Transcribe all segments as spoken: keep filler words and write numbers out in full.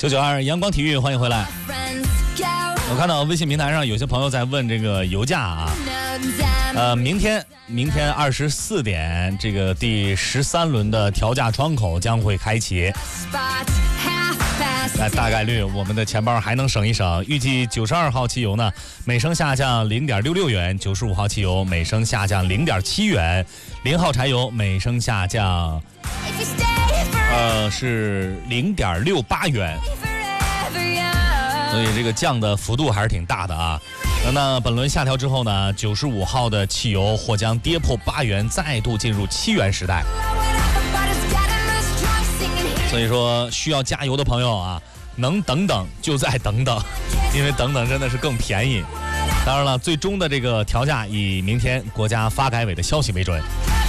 九九二阳光体育，欢迎回来。我看到微信平台上有些朋友在问这个油价啊，呃，明天明天二十四点，这个第十三轮的调价窗口将会开启。那大概率我们的钱包还能省一省。预计九十二号汽油呢，每升下降零点六六元；九十五号汽油每升下降零点七元；零号柴油每升下降，呃，是零点六八元。所以这个降的幅度还是挺大的啊。那本轮下调之后呢，九十五号的汽油或将跌破八元，再度进入七元时代。所以说，需要加油的朋友啊，能等等就再等等，因为等等真的是更便宜。当然了，最终的这个调价以明天国家发改委的消息为准。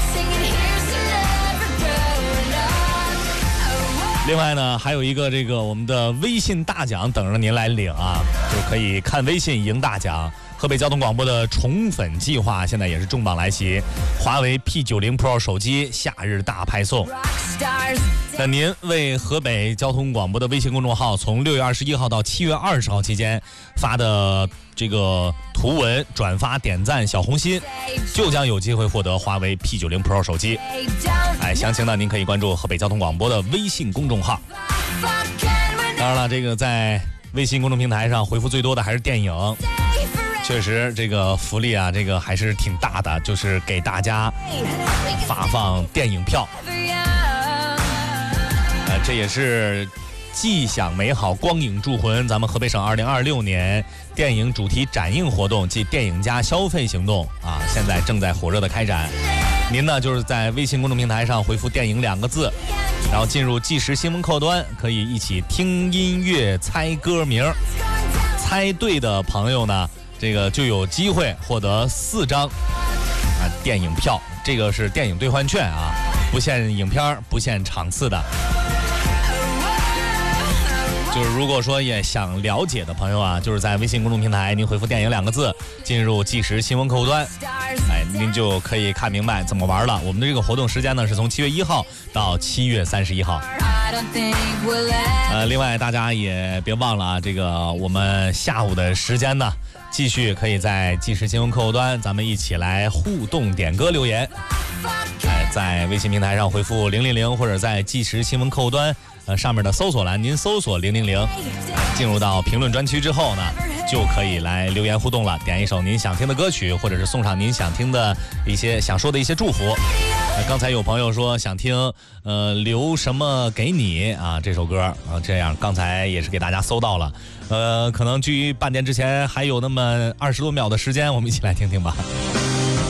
另外呢，还有一个这个我们的微信大奖等着您来领啊，就可以看微信赢大奖。河北交通广播的宠粉计划现在也是重磅来袭，华为 P 九十 Pro 手机夏日大派送。那您为河北交通广播的微信公众号从六月二十一号到七月二十号期间发的这个图文转发点赞小红心，就将有机会获得华为 P 九十 Pro 手机。哎，详情呢您可以关注河北交通广播的微信公众号。当然了，这个在微信公众平台上回复最多的还是电影。确实，这个福利啊，这个还是挺大的，就是给大家发放电影票。呃，这也是既享美好，光影铸魂。咱们河北省二零二六年电影主题展映活动暨电影加消费行动啊，现在正在火热的开展。您呢，就是在微信公众平台上回复“电影”两个字，然后进入即时新闻客端，可以一起听音乐、猜歌名。猜对的朋友呢，这个就有机会获得四张啊电影票，这个是电影兑换券啊，不限影片，不限场次的。就是如果说也想了解的朋友啊，就是在微信公众平台您回复“电影”两个字，进入即时新闻客户端，哎，您就可以看明白怎么玩了。我们的这个活动时间呢，是从七月一号到七月三十一号。呃，另外大家也别忘了啊，这个我们下午的时间呢，继续可以在即时新闻客户端，咱们一起来互动点歌留言。哎，在微信平台上回复零零零，或者在即时新闻客户端呃上面的搜索栏，您搜索零零零，进入到评论专区之后呢，就可以来留言互动了，点一首您想听的歌曲，或者是送上您想听的一些想说的一些祝福。呃、刚才有朋友说想听呃留什么给你啊这首歌啊，这样刚才也是给大家搜到了，呃可能距半点之前还有那么二十多秒的时间，我们一起来听听吧。